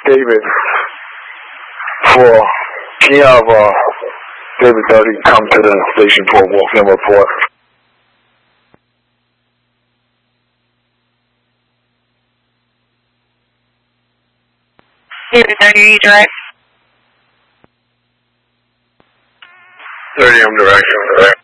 David for, can you have David 30 come to the station for a walk-in report? David 30, are you direct? 30, I'm direct.